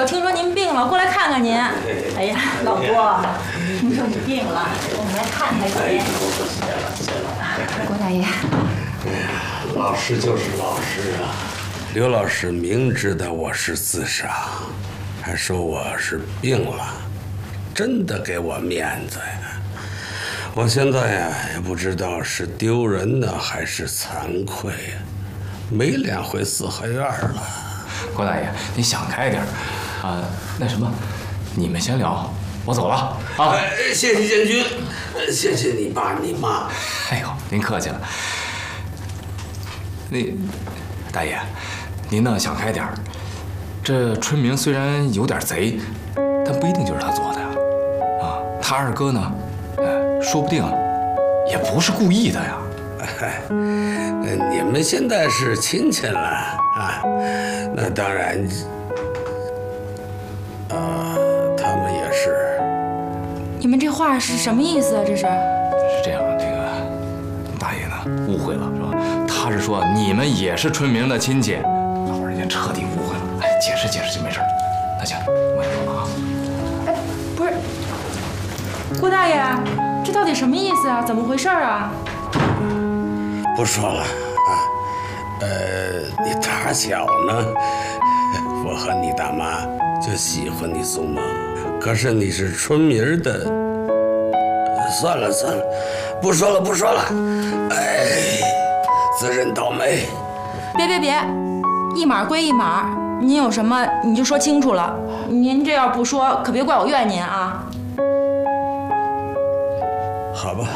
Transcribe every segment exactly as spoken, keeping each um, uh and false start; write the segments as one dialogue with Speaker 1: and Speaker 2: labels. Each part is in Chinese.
Speaker 1: 我听说您病了，过来看看您。哎呀，老郭，听说你病了，我们来看看您。
Speaker 2: 郭大爷，
Speaker 3: 老师就是老师啊。刘老师明知道我是自杀，还说我是病了，真的给我面子呀。我现在呀也不知道是丢人呢还是惭愧呀，没脸回四合院了。
Speaker 4: 郭大爷，你想开点啊！那什么，你们先聊，我走了啊！
Speaker 3: 哎，谢谢建军，谢谢你爸你妈。
Speaker 4: 哎呦，您客气了。那大爷，您呢想开点儿。这春明虽然有点贼，但不一定就是他做的呀。啊，他二哥呢，哎，说不定也不是故意的呀。
Speaker 3: 哎，你们现在是亲戚了啊，那当然，呃，他们也是。
Speaker 1: 你们这话是什么意思啊？这是？
Speaker 4: 是这样，这个大爷呢误会了是吧？他是说你们也是春明的亲戚，要不然人家彻底误会了。哎，解释解释就没事了。那行，我先走了啊。
Speaker 1: 哎，不是，郭大爷，这到底什么意思啊？怎么回事啊？
Speaker 3: 不说了啊，呃，你打小呢，我和你大妈就喜欢你宋梦，可是你是春明的，算了算了，不说了不说了，哎，自认倒霉。
Speaker 1: 别别别，一码归一码，您有什么你就说清楚了。您这要不说，可别怪我怨您啊。
Speaker 3: 好吧，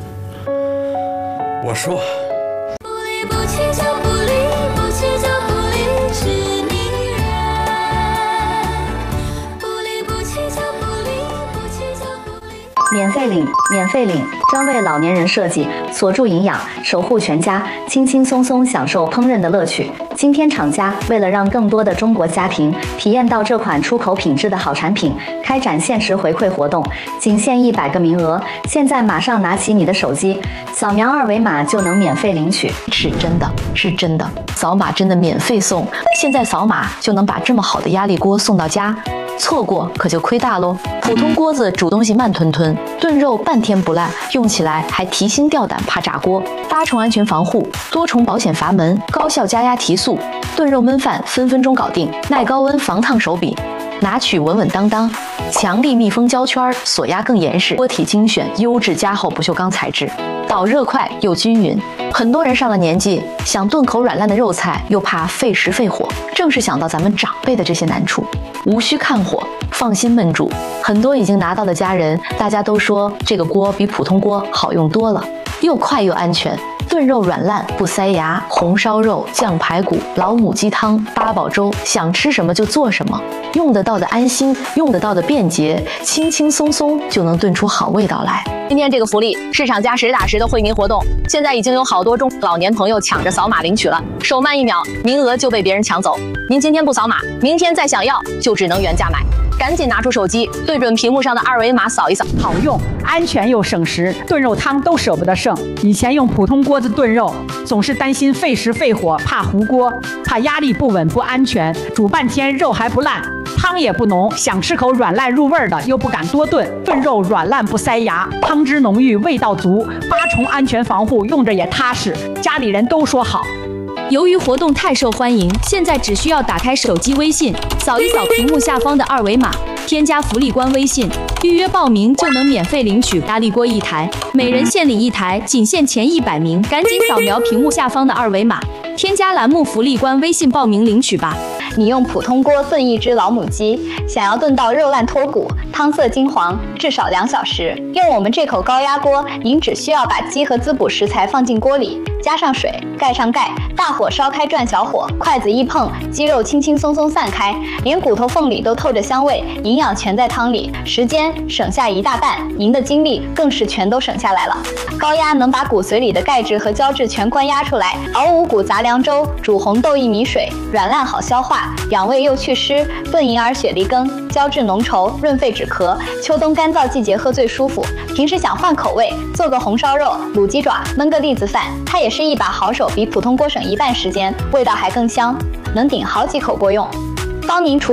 Speaker 3: 我说。
Speaker 5: 不弃就不离，不弃就不离，是你人。不离不弃就不离，不弃就不离。
Speaker 2: 免费领，免费领，专为老年人设计，锁住营养，守护全家，轻轻松松享受烹饪的乐趣。今天厂家为了让更多的中国家庭体验到这款出口品质的好产品，开展限时回馈活动，仅限一百个名额。现在马上拿起你的手机，扫描二维码就能免费领取。
Speaker 6: 是真的，是真的，扫码真的免费送。现在扫码就能把这么好的压力锅送到家，错过可就亏大喽。普通锅子煮东西慢吞吞，炖肉半天不烂，用起来还提心吊胆，怕炸锅。八重安全防护，多重保险阀门，高效加压提速，炖肉焖饭分分钟搞定。耐高温防烫手柄，拿取稳稳当当。强力密封胶圈，锁压更严实。锅体精选优质加厚不锈钢材质，导热快又均匀。很多人上了年纪，想炖口软烂的肉菜，又怕费时费火，正是想到咱们长辈的这些难处，无需看火，放心焖煮。很多已经拿到的家人，大家都说这个锅比普通锅好用多了，又快又安全。炖肉软烂不塞牙，红烧肉、酱排骨、老母鸡汤、八宝粥，想吃什么就做什么，用得到的安心，用得到的便捷，轻轻松松就能炖出好味道来。今天这个福利，市场价实打实的惠民活动，现在已经有好多中老年朋友抢着扫码领取了，手慢一秒，名额就被别人抢走。您今天不扫码，明天再想要就只能原价买。赶紧拿出手机，对准屏幕上的二维码扫一扫，
Speaker 7: 好用、安全又省时，炖肉汤都舍不得剩。以前用普通锅子炖肉，总是担心费时费火，怕糊锅，怕压力不稳不安全，煮半天肉还不烂，汤也不浓，想吃口软烂入味的，又不敢多炖。炖肉软烂不塞牙，汤汁浓郁，味道足，八重安全防护，用着也踏实，家里人都说好。
Speaker 8: 由于活动太受欢迎，现在只需要打开手机微信，扫一扫屏幕下方的二维码，添加福利官微信，预约报名就能免费领取压力锅一台，每人限领一台，仅限前一百名，赶紧扫描屏幕下方的二维码，添加栏目福利官微信报名领取吧。
Speaker 9: 你用普通锅炖一只老母鸡，想要炖到肉烂脱骨、汤色金黄，至少两小时。用我们这口高压锅，您只需要把鸡和滋补食材放进锅里，加上水，盖上盖，大火烧开转小火，筷子一碰，鸡肉轻轻松松散开，连骨头缝里都透着香味，营养全在汤里，时间省下一大半，您的精力更是全都省下来了。高压能把骨髓里的钙质和胶质全关压出来，熬五谷杂粮粥，煮红豆薏米水，软烂好消化，养胃又祛湿，炖银耳雪梨羹，胶质浓稠，润肺止咳，秋冬干燥季节喝最舒服。平时想换口味，做个红烧肉、卤鸡爪，焖个栗子饭，它也是一把好手，比普通锅省一半时间，味道还更香，能顶好几口锅用，帮您除